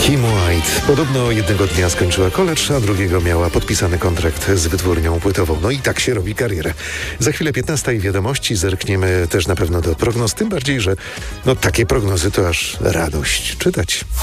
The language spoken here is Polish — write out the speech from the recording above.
Kim White. Podobno jednego dnia skończyła college, a drugiego miała podpisany kontrakt z wytwórnią płytową. No i tak się robi karierę. Za chwilę 15 i wiadomości. Zerkniemy też na pewno do prognoz, tym bardziej, że takie prognozy to aż radość czytać.